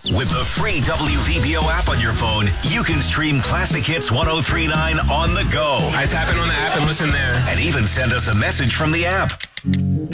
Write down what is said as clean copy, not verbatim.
With the free WVBO app on your phone, you can stream Classic Hits 103.9 on the go. I tap in on the app and listen there. And even send us a message from the app.